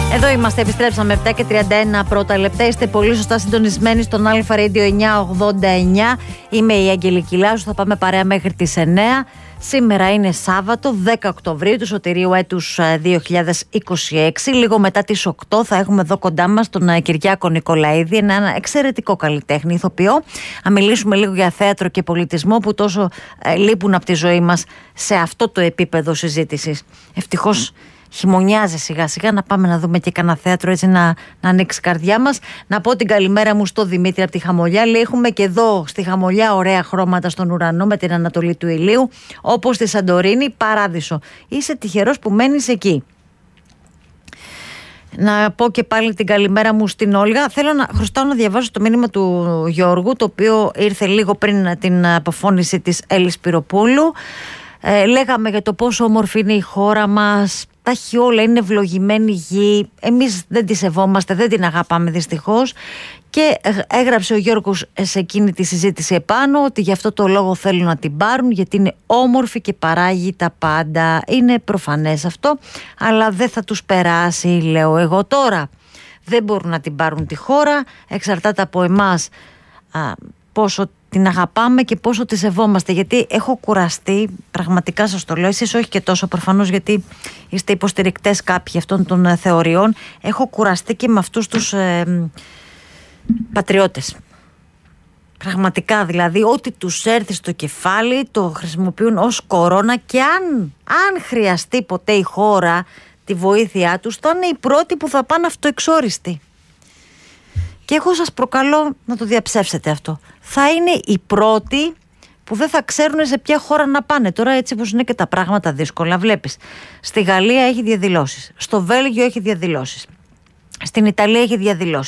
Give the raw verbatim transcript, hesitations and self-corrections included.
Εδώ είμαστε, επιστρέψαμε επτά και τριάντα ένα πρώτα λεπτά. Είστε πολύ σωστά συντονισμένοι στον Αλφα Radio εννιακόσια ογδόντα εννιά. Είμαι η Αγγελική Λάζου, θα πάμε παρέα μέχρι τις εννιά. Σήμερα είναι Σάββατο, δέκα Οκτωβρίου του σωτηρίου έτους δύο χιλιάδες είκοσι έξι. Λίγο μετά τις οκτώ θα έχουμε εδώ κοντά μας τον Κυριάκο Νικολαίδη, ένα εξαιρετικό καλλιτέχνη ηθοποιό. Να μιλήσουμε λίγο για θέατρο και πολιτισμό που τόσο ε, λείπουν από τη ζωή μας σε αυτό το επίπεδο συζήτησης. Ευτυχώς χειμωνιάζει σιγά σιγά, να πάμε να δούμε και κανένα θέατρο, έτσι να, να ανοίξει η καρδιά μας. Να πω την καλημέρα μου στο Δημήτρη από τη Χαμολιά. Λέει, έχουμε και εδώ στη Χαμολιά ωραία χρώματα στον ουρανό με την ανατολή του ηλίου, όπως στη Σαντορίνη, παράδεισο. Είσαι τυχερός που μένεις εκεί. Να πω και πάλι την καλημέρα μου στην Όλγα. Θέλω να χρωστάω να διαβάσω το μήνυμα του Γιώργου, το οποίο ήρθε λίγο πριν την αποφώνηση της Έλλης Σπυροπούλου. Ε, λέγαμε για το πόσο όμορφη είναι η χώρα μας, τα έχει όλα, είναι ευλογημένη γη, εμείς δεν τη σεβόμαστε, δεν την αγαπάμε δυστυχώς, και έγραψε ο Γιώργος σε εκείνη τη συζήτηση επάνω ότι γι' αυτό το λόγο θέλουν να την πάρουν, γιατί είναι όμορφη και παράγει τα πάντα. Είναι προφανές αυτό, αλλά δεν θα τους περάσει, λέω εγώ τώρα. Δεν μπορούν να την πάρουν τη χώρα, εξαρτάται από εμάς α, πόσο την αγαπάμε και πόσο τη σεβόμαστε, γιατί έχω κουραστεί, πραγματικά σας το λέω, εσείς όχι και τόσο προφανώς, γιατί είστε υποστηρικτές κάποιοι αυτών των θεωριών. Έχω κουραστεί και με αυτούς τους ε, πατριώτες. Πραγματικά, δηλαδή, ό,τι τους έρθει στο κεφάλι το χρησιμοποιούν ως κορώνα, και αν, αν χρειαστεί ποτέ η χώρα τη βοήθειά τους, θα είναι οι πρώτοι που θα πάνε αυτοεξόριστοι. Και εγώ σας προκαλώ να το διαψεύσετε αυτό. Θα είναι οι πρώτοι που δεν θα ξέρουν σε ποια χώρα να πάνε. Τώρα, έτσι όπως είναι και τα πράγματα δύσκολα, βλέπεις. Στη Γαλλία έχει διαδηλώσεις. Στο Βέλγιο έχει διαδηλώσεις. Στην Ιταλία έχει διαδηλώσεις.